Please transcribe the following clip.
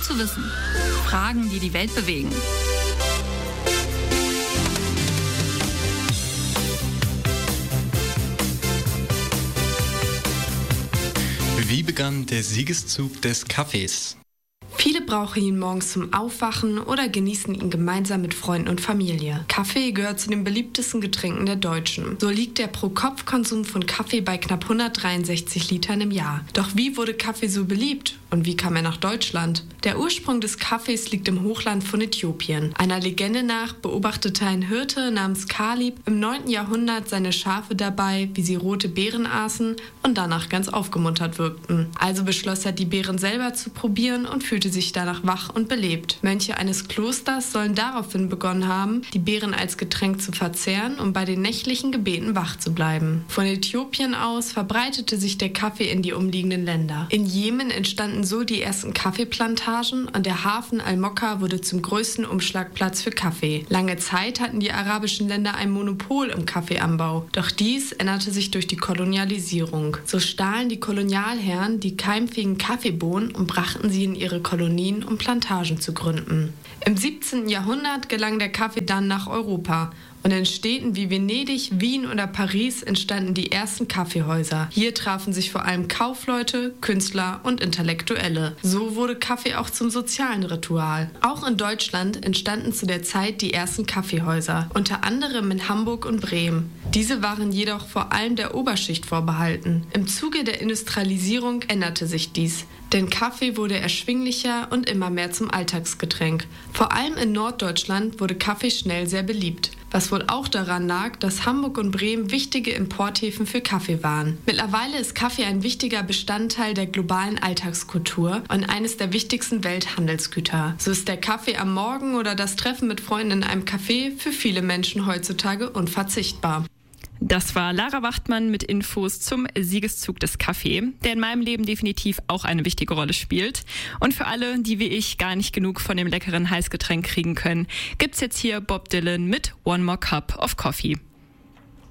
Gut zu wissen. Fragen, die die Welt bewegen. Wie begann der Siegeszug des Kaffees? Viele brauchen ihn morgens zum Aufwachen oder genießen ihn gemeinsam mit Freunden und Familie. Kaffee gehört zu den beliebtesten Getränken der Deutschen. So liegt der Pro-Kopf-Konsum von Kaffee bei knapp 163 Litern im Jahr. Doch wie wurde Kaffee so beliebt? Und wie kam er nach Deutschland? Der Ursprung des Kaffees liegt im Hochland von Äthiopien. Einer Legende nach beobachtete ein Hirte namens Kalib im 9. Jahrhundert seine Schafe dabei, wie sie rote Beeren aßen und danach ganz aufgemuntert wirkten. Also beschloss er, die Beeren selber zu probieren und fühlte sich danach wach und belebt. Mönche eines Klosters sollen daraufhin begonnen haben, die Beeren als Getränk zu verzehren, um bei den nächtlichen Gebeten wach zu bleiben. Von Äthiopien aus verbreitete sich der Kaffee in die umliegenden Länder. In Jemen entstanden so die ersten Kaffeeplantagen und der Hafen Al-Mokka wurde zum größten Umschlagplatz für Kaffee. Lange Zeit hatten die arabischen Länder ein Monopol im Kaffeeanbau. Doch dies änderte sich durch die Kolonialisierung. So stahlen die Kolonialherren die keimfähigen Kaffeebohnen und brachten sie in ihre Kolonien, um Plantagen zu gründen. Im 17. Jahrhundert gelang der Kaffee dann nach Europa. Und in Städten wie Venedig, Wien oder Paris entstanden die ersten Kaffeehäuser. Hier trafen sich vor allem Kaufleute, Künstler und Intellektuelle. So wurde Kaffee auch zum sozialen Ritual. Auch in Deutschland entstanden zu der Zeit die ersten Kaffeehäuser, unter anderem in Hamburg und Bremen. Diese waren jedoch vor allem der Oberschicht vorbehalten. Im Zuge der Industrialisierung änderte sich dies, denn Kaffee wurde erschwinglicher und immer mehr zum Alltagsgetränk. Vor allem in Norddeutschland wurde Kaffee schnell sehr beliebt, was wohl auch daran lag, dass Hamburg und Bremen wichtige Importhäfen für Kaffee waren. Mittlerweile ist Kaffee ein wichtiger Bestandteil der globalen Alltagskultur und eines der wichtigsten Welthandelsgüter. So ist der Kaffee am Morgen oder das Treffen mit Freunden in einem Café für viele Menschen heutzutage unverzichtbar. Das war Lara Wachtmann mit Infos zum Siegeszug des Kaffee, der in meinem Leben definitiv auch eine wichtige Rolle spielt. Und für alle, die wie ich gar nicht genug von dem leckeren Heißgetränk kriegen können, gibt's jetzt hier Bob Dylan mit One More Cup of Coffee.